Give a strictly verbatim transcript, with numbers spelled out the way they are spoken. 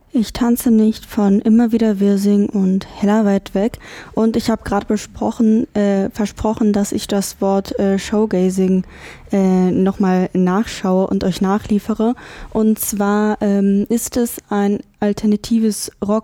Ich tanze nicht von Immer wieder Wirsing und Heller weit weg. Und ich habe gerade besprochen, äh, versprochen, dass ich das Wort äh, Showgazing äh, nochmal nachschaue und euch nachliefere. Und zwar ähm, ist es ein alternatives Rock